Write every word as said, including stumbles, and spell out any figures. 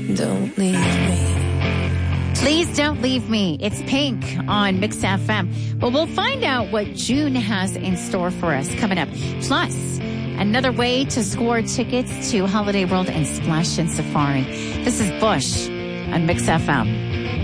Don't leave me. Please don't leave me. It's Pink on Mix F M. Well, we'll find out what June has in store for us coming up. Plus, another way to score tickets to Holiday World and Splash and Safari. This is Bush on Mix F M.